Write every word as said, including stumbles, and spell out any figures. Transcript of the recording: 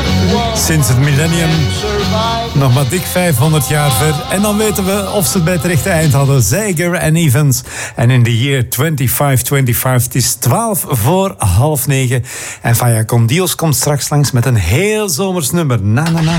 Sinds het millennium. Nog maar dik vijfhonderd jaar ver. En dan weten we of ze het bij het rechte eind hadden. Zager en Evans. En in de year vijfentwintig vijfentwintig. Het is twaalf voor half negen. En Vaya Con Dios komt straks langs met een heel zomers nummer. Na na na.